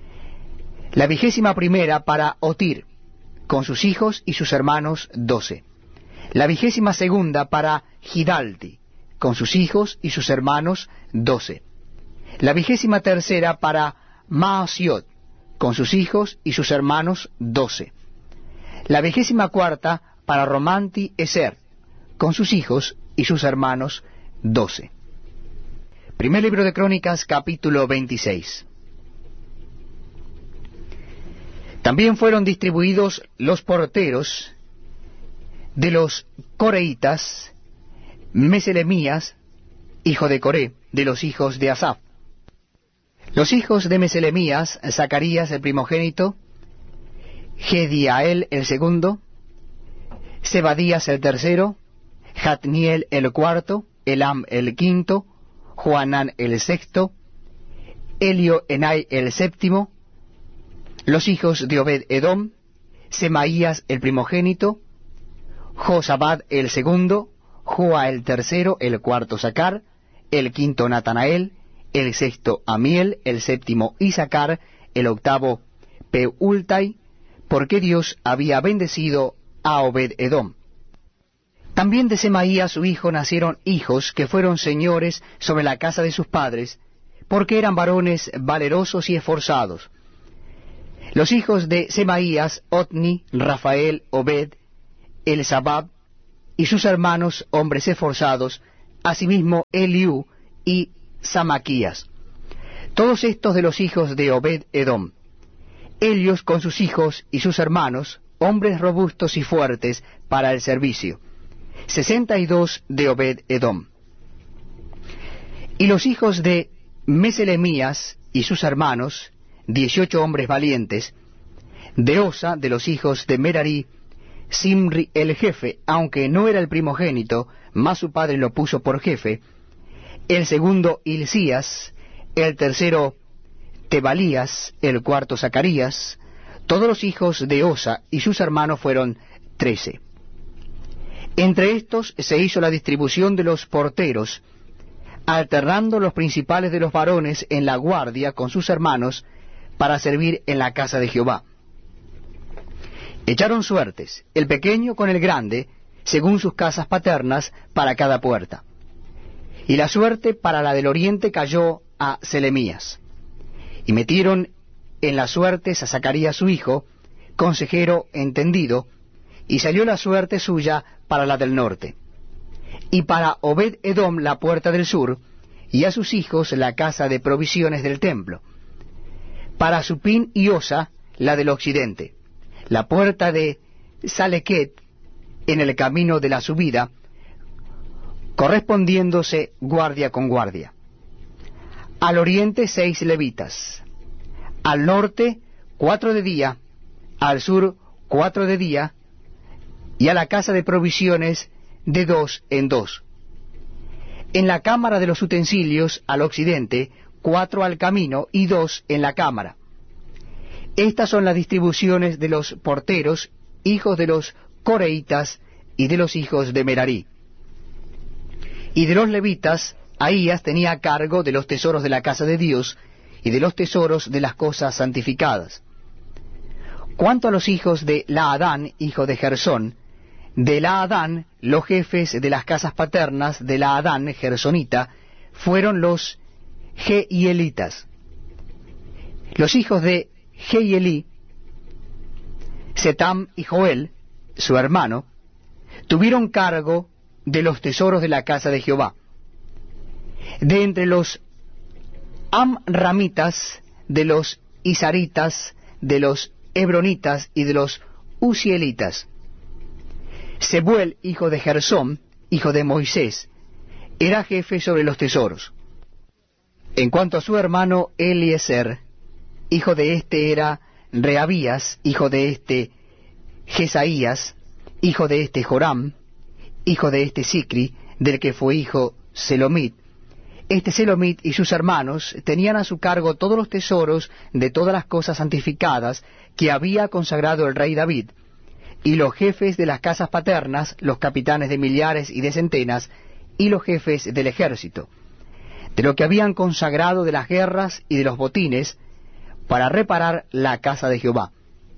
la vigésima primera para Otir, con sus hijos y sus hermanos doce; la vigésima segunda para Gidalti, con sus hijos y sus hermanos doce; la vigésima tercera para Maasiot, con sus hijos y sus hermanos doce; la vigésima cuarta para Romanti Eser, con sus hijos y sus hermanos doce. Primer libro de Crónicas, capítulo veintiséis. También fueron distribuidos los porteros de los coreitas, Meselemías, hijo de Coré, de los hijos de Asaf. Los hijos de Meselemías: Zacarías el primogénito, Gediael el segundo, Zebadías el tercero, Jatniel el cuarto, Elam el quinto, Joanán el sexto, Elio Enai el séptimo. Los hijos de Obed Edom: Semaías el primogénito, Josabad el segundo, Joa el tercero, el cuarto Sacar, el quinto Natanael, el sexto Amiel, el séptimo Isacar, el octavo Peultai, porque Dios había bendecido a Obed Edom. También de Semaías su hijo nacieron hijos que fueron señores sobre la casa de sus padres, porque eran varones valerosos y esforzados. Los hijos de Semaías, Otni, Rafael, Obed, Elzabab, y sus hermanos, hombres esforzados, asimismo Eliú y Samaquías. Todos estos de los hijos de Obed Edom. Ellos con sus hijos y sus hermanos, hombres robustos y fuertes para el servicio. Sesenta y dos de Obed Edom. Y los hijos de Meselemías y sus hermanos, dieciocho hombres valientes. De Osa, de los hijos de Merari, Simri el jefe, aunque no era el primogénito, mas su padre lo puso por jefe. El segundo Hilcías, el tercero Tebalías, el cuarto Zacarías. Todos los hijos de Osa y sus hermanos fueron trece. Entre estos se hizo la distribución de los porteros, alternando los principales de los varones en la guardia con sus hermanos para servir en la casa de Jehová. Echaron suertes, el pequeño con el grande, según sus casas paternas, para cada puerta. Y la suerte para la del oriente cayó a Selemías. Y metieron en las suertes a Zacarías su hijo, consejero entendido, y salió la suerte suya para la del norte. Y para Obed Edom la puerta del sur, y a sus hijos la casa de provisiones del templo. Para Supín y Osa la del occidente, la puerta de Salequet en el camino de la subida, correspondiéndose guardia con guardia. Al oriente seis levitas, al norte cuatro de día, al sur cuatro de día, y a la casa de provisiones de dos en dos. En la cámara de los utensilios al occidente, cuatro al camino y dos en la cámara. Estas son las distribuciones de los porteros, hijos de los coreitas y de los hijos de Merari. Y de los levitas, Ahías tenía cargo de los tesoros de la casa de Dios y de los tesoros de las cosas santificadas. Cuanto a los hijos de Laadán, hijo de Gersón, de Laadán, los jefes de las casas paternas de Laadán, gersonita, fueron los Jehielitas. Los hijos de Jehielí, Setam y Joel, su hermano, tuvieron cargo de los tesoros de la casa de Jehová. De entre los Amramitas, de los Isaritas, de los Hebronitas y de los Uzielitas. Sebuel, hijo de Gersón, hijo de Moisés, era jefe sobre los tesoros. En cuanto a su hermano Eliezer, hijo de éste era Rehabías, hijo de éste Jesaías, hijo de éste Joram, hijo de éste Sicri, del que fue hijo Selomit. Este Selomit y sus hermanos tenían a su cargo todos los tesoros de todas las cosas santificadas que había consagrado el rey David, y los jefes de las casas paternas, los capitanes de millares y de centenas, y los jefes del ejército, de lo que habían consagrado de las guerras y de los botines, para reparar la casa de Jehová.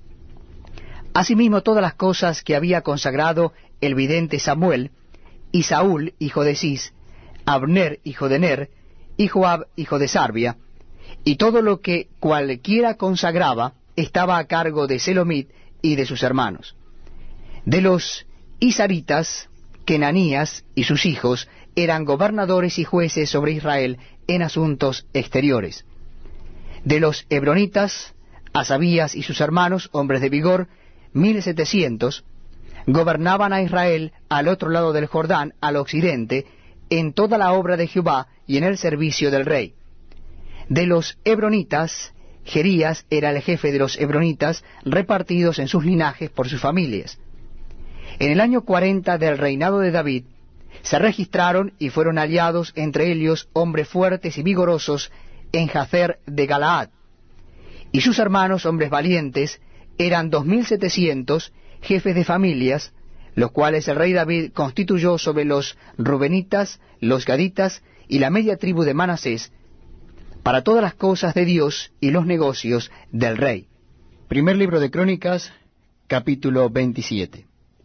Asimismo todas las cosas que había consagrado el vidente Samuel, y Saúl, hijo de Cis, Abner, hijo de Ner, y Joab, hijo de Sarbia, y todo lo que cualquiera consagraba estaba a cargo de Selomit y de sus hermanos. De los Isaritas, Kenanías y sus hijos eran gobernadores y jueces sobre Israel en asuntos exteriores. De los Hebronitas, Asabías y sus hermanos, hombres de vigor, mil setecientos, gobernaban a Israel al otro lado del Jordán, al occidente, en toda la obra de Jehová y en el servicio del rey. De los Hebronitas, Jerías era el jefe de los Hebronitas, repartidos en sus linajes por sus familias. En el año cuarenta del reinado de David, se registraron y fueron hallados entre ellos hombres fuertes y vigorosos en Jazer de Galaad. Y sus hermanos, hombres valientes, eran dos mil setecientos jefes de familias, los cuales el rey David constituyó sobre los Rubenitas, los Gaditas y la media tribu de Manasés, para todas las cosas de Dios y los negocios del rey. Primer libro de Crónicas, capítulo veintisiete.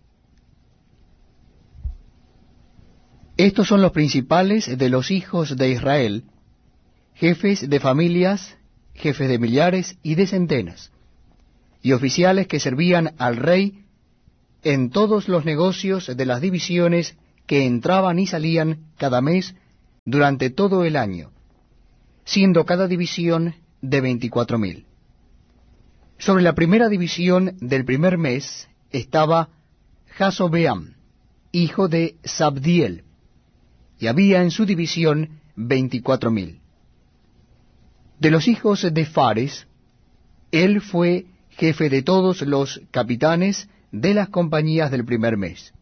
Estos son los principales de los hijos de Israel, jefes de familias, jefes de millares y de centenas. y oficiales que servían al rey en todos los negocios de las divisiones que entraban y salían cada mes durante todo el año, siendo cada división de veinticuatro mil. Sobre la primera división del primer mes estaba Jasobeam, hijo de Sabdiel, y había en su división veinticuatro mil. De los hijos de Fares, él fue jefe de todos los capitanes de las compañías del primer mes.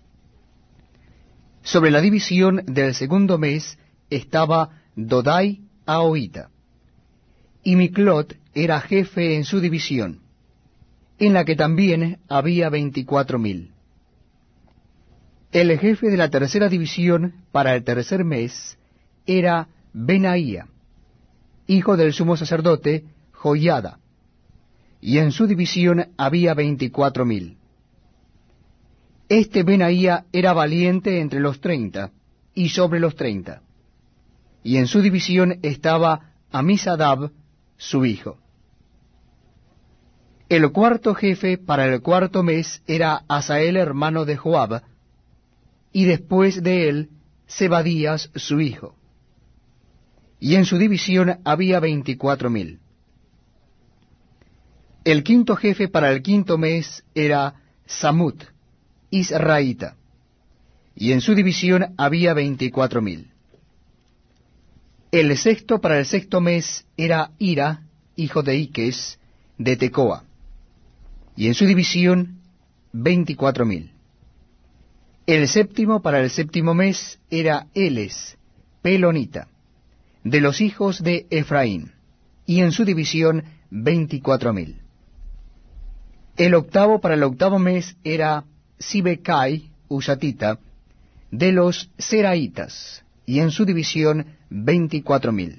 Sobre la división del segundo mes estaba Dodai Ahoita, y Miclot era jefe en su división, en la que también había veinticuatro mil. El jefe de la tercera división para el tercer mes era Benaía, hijo del sumo sacerdote Joiada, y en su división había veinticuatro mil. Este Benaía era valiente entre los treinta y sobre los treinta, y en su división estaba Amisadab, su hijo. El cuarto jefe para el cuarto mes era Asael, hermano de Joab, y después de él Zebadías, su hijo. Y en su división había veinticuatro mil. El quinto jefe para el quinto mes era Samut, israelita, y en su división había veinticuatro mil. El sexto para el sexto mes era Ira, hijo de Iques, de Tecoa, y en su división veinticuatro mil. El séptimo para el séptimo mes era Eles, pelonita, de los hijos de Efraín, y en su división veinticuatro mil. El octavo para el octavo mes era Sibecai, usatita, de los Seraitas, y en su división veinticuatro mil.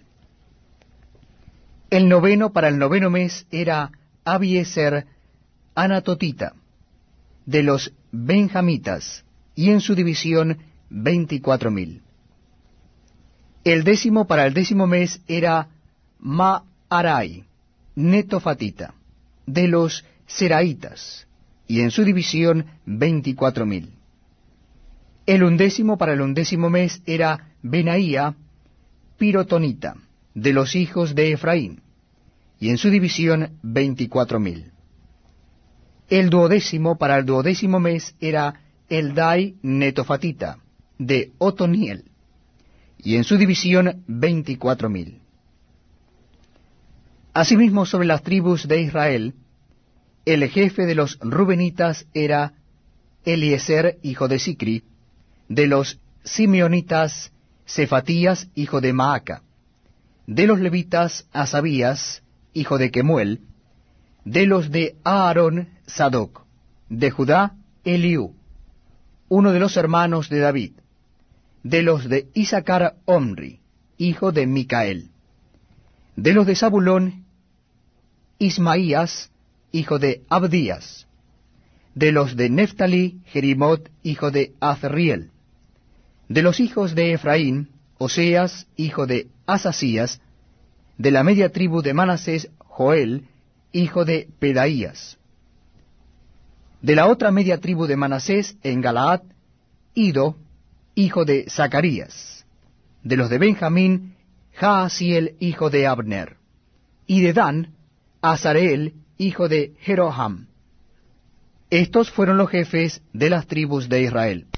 El noveno para el noveno mes era Abieser, anatotita, de los Benjamitas, y en su división veinticuatro mil. El décimo para el décimo mes era Maarai, netofatita, de los Seraitas, y en su división veinticuatro mil. El undécimo para el undécimo mes era Benaía, pirotonita, de los hijos de Efraín, y en su división veinticuatro mil. El duodécimo para el duodécimo mes era Eldai netofatita, de Otoniel, y en su división veinticuatro mil. Asimismo, sobre las tribus de Israel, el jefe de los Rubenitas era Eliezer, hijo de Sicri; de los Simeonitas, Cefatías, hijo de Maaca; de los levitas, Asabías, hijo de Kemuel; de los de Aarón, Sadoc; de Judá, Eliú, uno de los hermanos de David; de los de Isacar, Omri, hijo de Micael; de los de Zabulón, Ismaías, hijo de Abdías; de los de Neftalí, Jerimot, hijo de Azriel; de los hijos de Efraín, Oseas, hijo de Asasías; de la media tribu de Manasés, Joel, hijo de Pedaías; de la otra media tribu de Manasés, en Galaad, Ido, hijo de Zacarías; de los de Benjamín, Jaasiel, hijo de Abner; y de Dan, Azareel, hijo de Jeroham. Estos fueron los jefes de las tribus de Israel.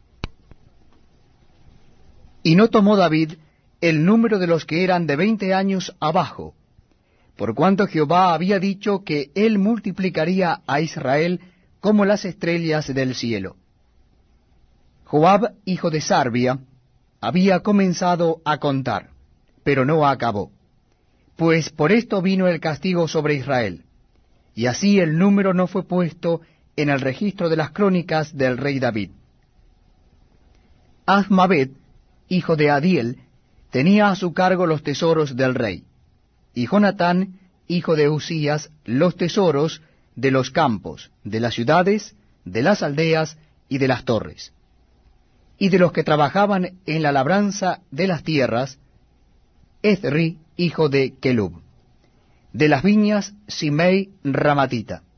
Y no tomó David el número de los que eran de veinte años abajo, por cuanto Jehová había dicho que él multiplicaría a Israel como las estrellas del cielo. Joab, hijo de Sarbia, había comenzado a contar, pero no acabó, pues por esto vino el castigo sobre Israel, y así el número no fue puesto en el registro de las crónicas del rey David. Azmaveth, hijo de Adiel, tenía a su cargo los tesoros del rey, y Jonatán, hijo de Usías, los tesoros de los campos, de las ciudades, de las aldeas y de las torres. Y de los que trabajaban en la labranza de las tierras, Ezri, hijo de Kelub; de las viñas, Simei Ramatita;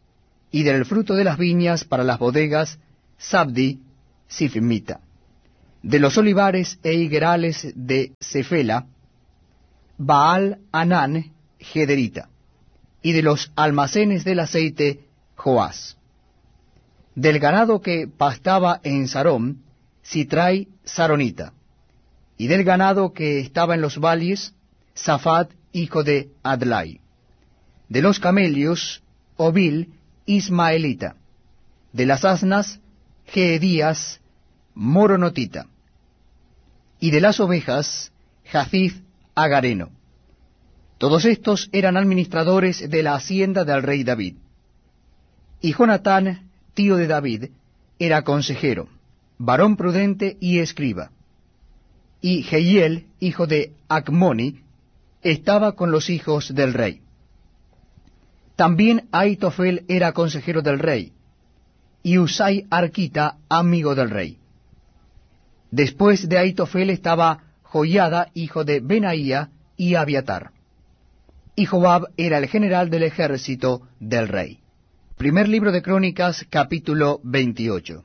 y del fruto de las viñas para las bodegas, Sabdi, Sifmita, de los olivares e higuerales de Cefela, Baal Anán, Gederita, y de los almacenes del aceite, Joás. Del ganado que pastaba en Sarón, Sitrai, Saronita, y del ganado que estaba en los valles, Safat, hijo de Adlai. De los camellos, Obil, Ismaelita. De las asnas, Geedías, Moronotita. Y de las ovejas, Jacif, Agareno. Todos estos eran administradores de la hacienda del rey David. Y Jonatán, tío de David, era consejero, varón prudente y escriba. Y Jehiel, hijo de Acmoni, estaba con los hijos del rey. También Aitofel era consejero del rey, y Usai Arquita, amigo del rey. Después de Aitofel estaba Joiada, hijo de Benaía, y Abiatar. Y Joab era el general del ejército del rey. Primer libro de Crónicas, capítulo veintiocho.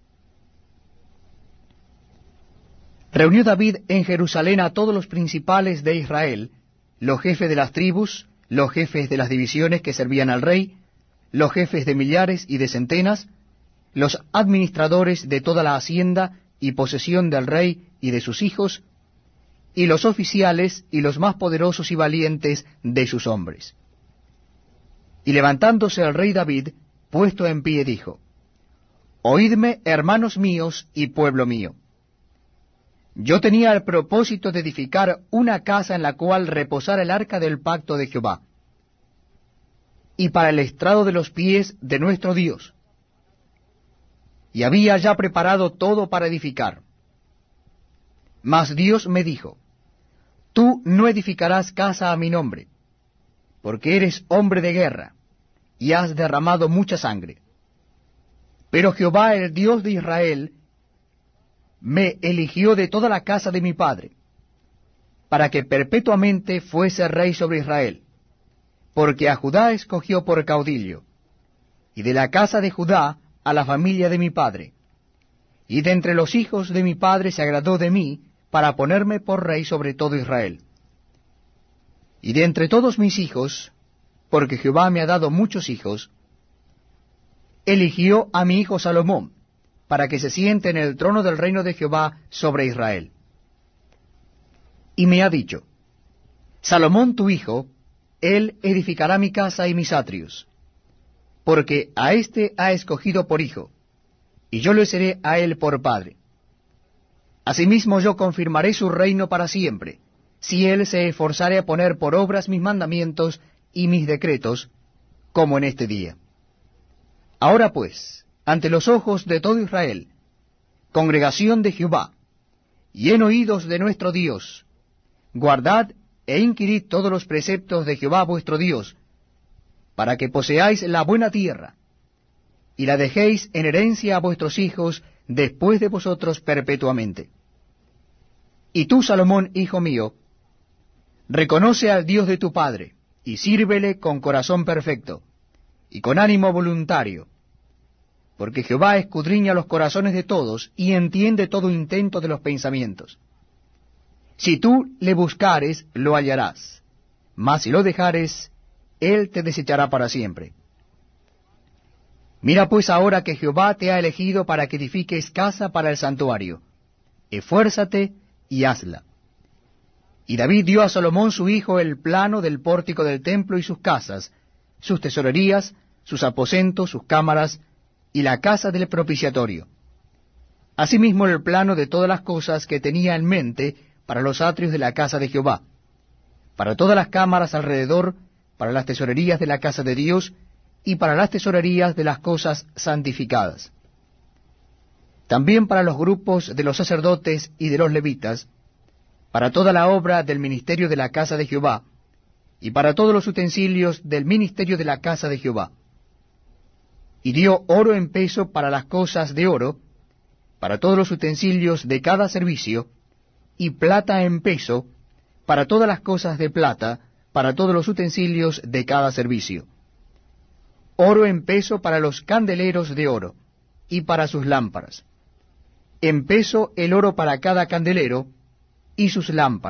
Reunió David en Jerusalén a todos los principales de Israel, los jefes de las tribus, los jefes de las divisiones que servían al rey, los jefes de millares y de centenas, los administradores de toda la hacienda y posesión del rey y de sus hijos, y los oficiales y los más poderosos y valientes de sus hombres. Y levantándose el rey David, puesto en pie, dijo: Oídme, hermanos míos y pueblo mío. Yo tenía el propósito de edificar una casa en la cual reposara el arca del pacto de Jehová, y para el estrado de los pies de nuestro Dios. Y había ya preparado todo para edificar. Mas Dios me dijo: Tú no edificarás casa a mi nombre, porque eres hombre de guerra, y has derramado mucha sangre. Pero Jehová, el Dios de Israel, me eligió de toda la casa de mi padre, para que perpetuamente fuese rey sobre Israel, porque a Judá escogió por caudillo, y de la casa de Judá a la familia de mi padre, y de entre los hijos de mi padre se agradó de mí, para ponerme por rey sobre todo Israel. Y de entre todos mis hijos, porque Jehová me ha dado muchos hijos, eligió a mi hijo Salomón, para que se siente en el trono del reino de Jehová sobre Israel. Y me ha dicho: Salomón tu hijo, él edificará mi casa y mis atrios, porque a éste ha escogido por hijo, y yo le seré a él por padre. Asimismo yo confirmaré su reino para siempre, si él se esforzare a poner por obras mis mandamientos y mis decretos, como en este día. Ahora pues, ante los ojos de todo Israel, congregación de Jehová, y en oídos de nuestro Dios, guardad e inquirid todos los preceptos de Jehová vuestro Dios, para que poseáis la buena tierra, y la dejéis en herencia a vuestros hijos después de vosotros perpetuamente. Y tú, Salomón, hijo mío, reconoce al Dios de tu padre, y sírvele con corazón perfecto, y con ánimo voluntario, porque Jehová escudriña los corazones de todos, y entiende todo intento de los pensamientos. Si tú le buscares, lo hallarás, mas si lo dejares, él te desechará para siempre. Mira pues ahora que Jehová te ha elegido para que edifiques casa para el santuario. Esfuérzate y hazla. Y David dio a Salomón su hijo el plano del pórtico del templo y sus casas, sus tesorerías, sus aposentos, sus cámaras, y la casa del propiciatorio. Asimismo el plano de todas las cosas que tenía en mente para los atrios de la casa de Jehová, para todas las cámaras alrededor, para las tesorerías de la casa de Dios, y para las tesorerías de las cosas santificadas. También para los grupos de los sacerdotes y de los levitas, para toda la obra del ministerio de la casa de Jehová, y para todos los utensilios del ministerio de la casa de Jehová. Y dio oro en peso para las cosas de oro, para todos los utensilios de cada servicio, y plata en peso, para todas las cosas de plata, para todos los utensilios de cada servicio. oro en peso para los candeleros de oro, y para sus lámparas. En peso el oro para cada candelero, y sus lámparas.